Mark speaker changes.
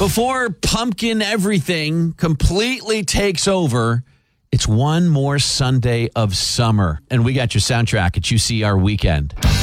Speaker 1: Before pumpkin everything completely takes over, it's one more Sunday of summer. And we got your soundtrack at UCR Weekend.